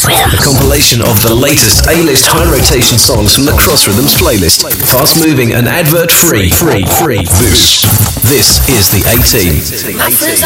A compilation of the latest A-list high rotation songs from the Cross Rhythms playlist. Fast moving and advert free. This is the A-Team.